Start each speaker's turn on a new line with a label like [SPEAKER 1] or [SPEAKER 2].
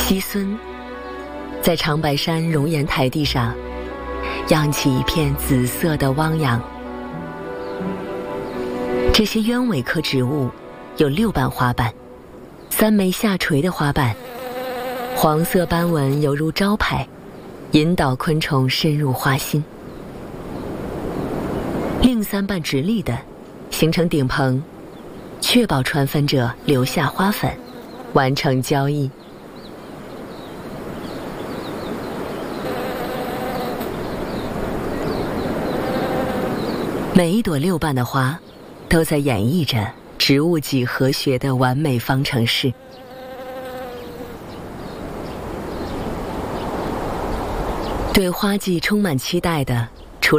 [SPEAKER 1] 鸡孙在长白山熔岩台地上漾起一片紫色的汪洋。这些鸢尾科植物有6瓣花瓣，3枚下垂的花瓣，黄色斑纹犹如招牌，引导昆虫深入花心。另3瓣直立的形成顶棚，确保传粉者留下花粉，完成交易。每一朵6瓣的花都在演绎着植物几何学的完美方程式。对花季充满期待的